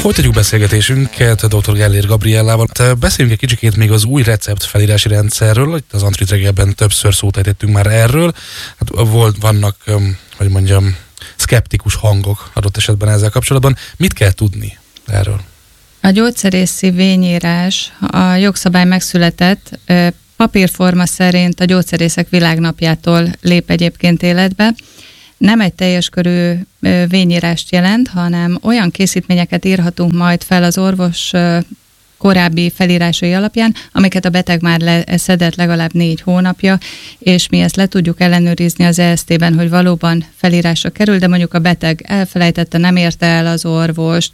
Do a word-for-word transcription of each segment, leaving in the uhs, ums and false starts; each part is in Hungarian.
Folytatjuk beszélgetésünket dr. Gellér Gabriellával. Beszéljünk egy kicsikét még az új recept felírási rendszerről. Itt az Antrit reggelben többször szót ejtettünk már erről. Hát volt, vannak, hogy mondjam, szkeptikus hangok adott esetben ezzel kapcsolatban. Mit kell tudni erről? A gyógyszerészi vényírás, a jogszabály megszületett, papírforma szerint a gyógyszerészek világnapjától lép egyébként életbe. Nem egy teljes körű vényírást jelent, hanem olyan készítményeket írhatunk majd fel az orvos korábbi felírásai alapján, amiket a beteg már leszedett legalább négy hónapja, és mi ezt le tudjuk ellenőrizni az E S T-ben, hogy valóban felírásra kerül, de mondjuk a beteg elfelejtette, nem érte el az orvost,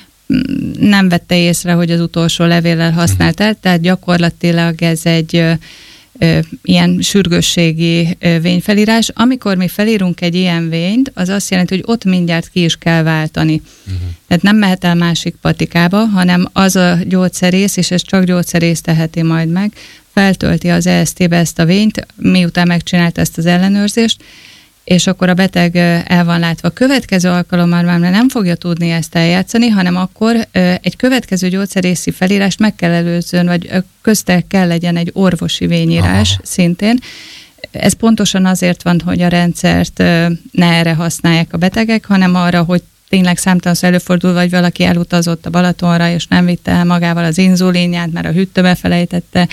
nem vette észre, hogy az utolsó levéllel használt el, tehát gyakorlatilag ez egy ö, ö, ilyen sürgősségi ö, vényfelírás. Amikor mi felírunk egy ilyen vényt, az azt jelenti, hogy ott mindjárt ki is kell váltani. Uh-huh. Tehát nem mehet el másik patikába, hanem az a gyógyszerész, és ez csak gyógyszerész teheti majd meg, feltölti az E S T-be ezt a vényt, miután megcsinálta ezt az ellenőrzést, és akkor a beteg el van látva. A következő alkalommal már nem fogja tudni ezt eljátszani, hanem akkor egy következő gyógyszerészi felírást meg kell előzön, vagy közte kell legyen egy orvosi vényírás Aha. szintén. Ez pontosan azért van, hogy a rendszert ne erre használják a betegek, hanem arra, hogy tényleg számtalanszor előfordul, vagy valaki elutazott a Balatonra, és nem vitte el magával az inzulinját, mert a hűtőbe felejtette,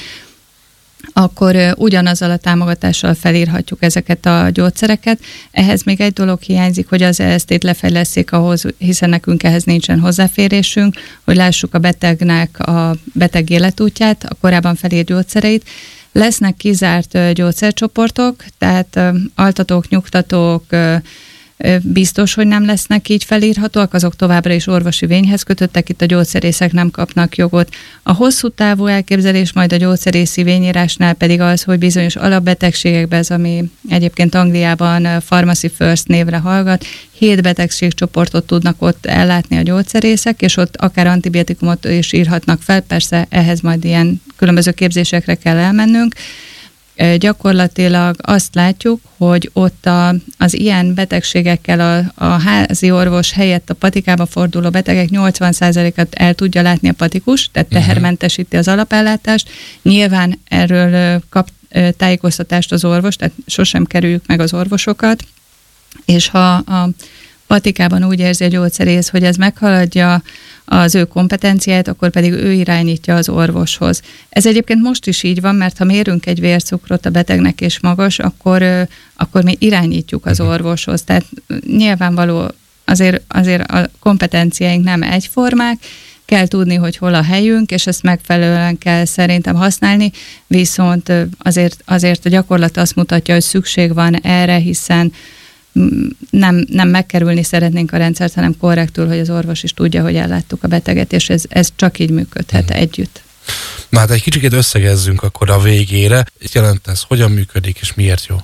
akkor ugyanazzal a támogatással felírhatjuk ezeket a gyógyszereket. Ehhez még egy dolog hiányzik, hogy az E S T-t lefejlesszék ahhoz, hiszen nekünk ehhez nincsen hozzáférésünk, hogy lássuk a betegnek a beteg életútját, a korábban felírt gyógyszereit. Lesznek kizárt gyógyszercsoportok, tehát altatók, nyugtatók, biztos, hogy nem lesznek így felírhatóak, azok továbbra is orvosi vényhez kötöttek, itt a gyógyszerészek nem kapnak jogot. A hosszú távú elképzelés majd a gyógyszerészi vényírásnál pedig az, hogy bizonyos alapbetegségekben, ez ami egyébként Angliában Pharmacy First névre hallgat, hét betegségcsoportot tudnak ott ellátni a gyógyszerészek, és ott akár antibiotikumot is írhatnak fel, persze ehhez majd ilyen különböző képzésekre kell elmennünk. Gyakorlatilag azt látjuk, hogy ott a, az ilyen betegségekkel a, a házi orvos helyett a patikába forduló betegek nyolcvan százalékát el tudja látni a patikus, tehát tehermentesíti az alapellátást. Nyilván erről kap tájékoztatást az orvos, tehát sosem kerüljük meg az orvosokat, és ha a patikában úgy érzi a gyógyszerész, hogy ez meghaladja az ő kompetenciáját, akkor pedig ő irányítja az orvoshoz. Ez egyébként most is így van, mert ha mérünk egy vércukrot a betegnek és magas, akkor, akkor mi irányítjuk az orvoshoz. Tehát nyilvánvaló azért, azért a kompetenciáink nem egyformák, kell tudni, hogy hol a helyünk, és ezt megfelelően kell szerintem használni, viszont azért, azért a gyakorlat azt mutatja, hogy szükség van erre, hiszen Nem, nem megkerülni szeretnénk a rendszert, hanem korrektül, hogy az orvos is tudja, hogy elláttuk a beteget, és ez, ez csak így működhet hmm. együtt. Na hát egy kicsit összegezzünk akkor a végére. Mit jelent ez? Hogyan működik, és miért jó?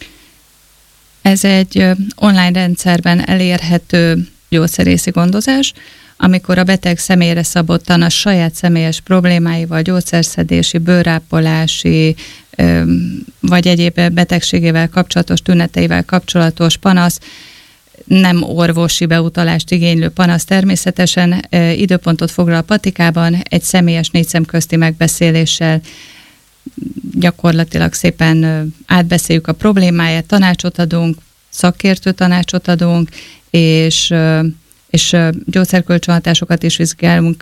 Ez egy online rendszerben elérhető gyógyszerészi gondozás, amikor a beteg személyre szabottan a saját személyes problémáival, gyógyszerszedési, bőrápolási, vagy egyéb betegségével kapcsolatos, tüneteivel kapcsolatos panasz, nem orvosi beutalást igénylő panasz természetesen időpontot foglal a patikában, egy személyes négy szem közti megbeszéléssel gyakorlatilag szépen átbeszéljük a problémáját, tanácsot adunk, szakértő tanácsot adunk, és, és gyógyszerkölcsönhatásokat is vizsgálunk,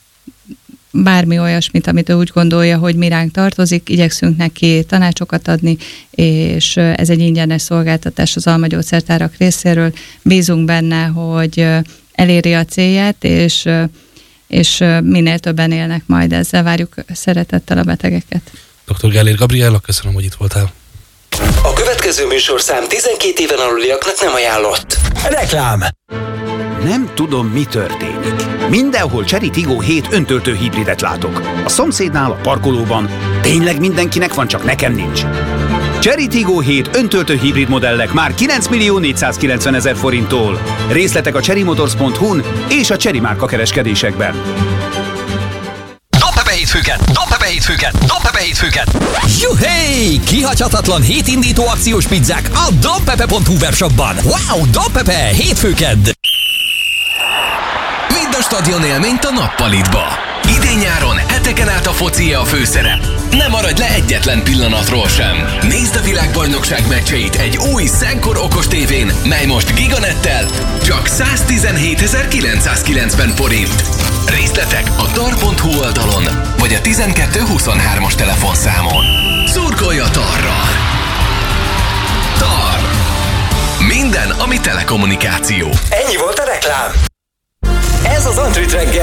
bármi olyasmit, amit ő úgy gondolja, hogy mi ránk tartozik, igyekszünk neki tanácsokat adni, és ez egy ingyenes szolgáltatás az Alma Gyógyszertárak részéről. Bízunk benne, hogy eléri a célját, és, és minél többen élnek majd ezzel. Várjuk szeretettel a betegeket. doktor Gellér Gabriella, köszönöm, hogy itt voltál. A következő műsorszám tizenkét éven aluliaknak nem ajánlott. Reklám! Nem tudom, mi történik. Mindenhol Chery Tiggo hét öntöltő hibridet látok. A szomszédnál, a parkolóban. Tényleg mindenkinek van, csak nekem nincs. Chery Tiggo hét öntöltő hibrid modellek már kilenc millió négyszázkilencven ezer forinttól. Részletek a chery motors pont hu-n és a Chery márka kereskedésekben. Dobd be hétfőket! Dobd be hétfőket! Dobd be hétfőket! Juhé! Kihagyhatatlan hétindító akciós pizzák a dobpepe pont hu webshopban. Wow! Dobpepe! Hétfőked! stadion élményt a nappalitba. Idén-nyáron heteken át a foci a főszerep. Ne maradj le egyetlen pillanatról sem. Nézd a világbajnokság meccseit egy új Szenkor okos tévén, mely most Giganettel csak száztizenhétezer-kilencszázkilencven forint. Részletek a tar pont hu oldalon, vagy a tizenkettő huszonhármas telefonszámon. Szurkolj a Tarral! Tar! Minden, ami telekommunikáció. Ennyi volt a reklám. Ez az Antrit reggel.